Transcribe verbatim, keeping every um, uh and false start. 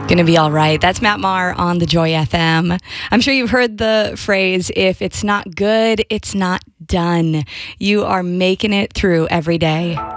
Gonna be all right. That's Matt Maher on the Joy F M. I'm sure you've heard the phrase, if it's not good, it's not done. You are making it through every day.